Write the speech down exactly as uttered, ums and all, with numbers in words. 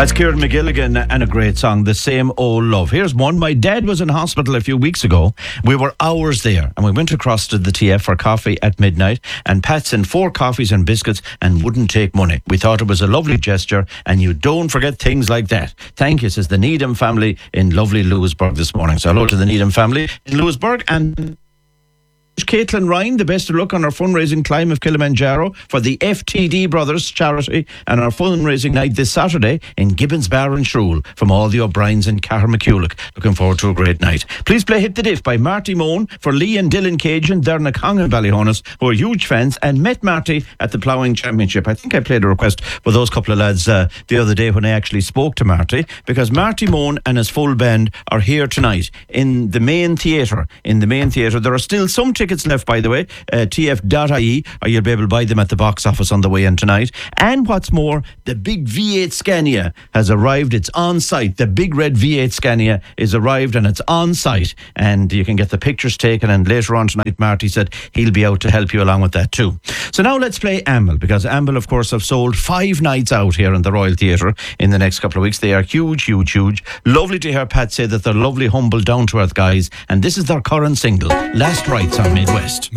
That's Kieran McGilligan and a great song, The Same Old Love. Here's one. My dad was in hospital a few weeks ago. We were hours there and we went across to the T F for coffee at midnight, and Pat sent four coffees and biscuits and wouldn't take money. We thought it was a lovely gesture, and you don't forget things like that. Thank you, says the Needham family in lovely Lewisburg this morning. So hello to the Needham family in Lewisburg. And Caitlin Ryan, the best of luck on our fundraising climb of Kilimanjaro for the F T D Brothers charity and our fundraising night this Saturday in Gibbons Bar and Shrule from all the O'Briens in Carrimaculach. Looking forward to a great night. Please play Hit the Diff by Marty Moan for Lee and Dylan Cajun. They're in Nakong and Ballyhonus, who are huge fans and met Marty at the Ploughing Championship. I think I played a request for those couple of lads uh, the other day when I actually spoke to Marty, because Marty Moan and his full band are here tonight in the main theatre. In the main theatre. There are still some tickets left, by the way, uh, T F dot I E, or you'll be able to buy them at the box office on the way in tonight. And what's more, the big V eight Scania has arrived. It's on site. The big red V eight Scania is arrived and it's on site, and you can get the pictures taken, and later on tonight Marty said he'll be out to help you along with that too. So now let's play Amble, because Amble of course have sold five nights out here in the Royal Theatre in the next couple of weeks. They are huge, huge, huge. Lovely to hear Pat say that they're lovely, humble, down to earth guys, and this is their current single, Last Rites on Midwest.